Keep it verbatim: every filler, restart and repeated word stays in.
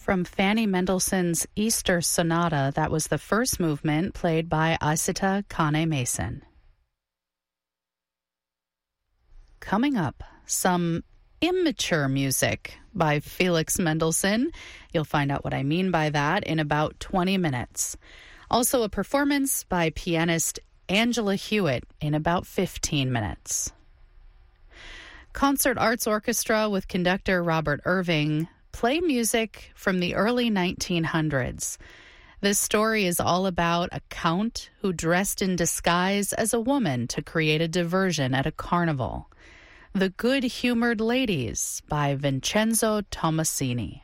From Fanny Mendelssohn's Easter Sonata, that was the first movement played by Asita Kane Mason. Coming up, some immature music by Felix Mendelssohn. You'll find out what I mean by that in about twenty minutes. Also a performance by pianist Angela Hewitt in about fifteen minutes. Concert Arts Orchestra with conductor Robert Irving play music from the early nineteen hundreds. This story is all about a count who dressed in disguise as a woman to create a diversion at a carnival. The Good-Humored Ladies by Vincenzo Tommasini.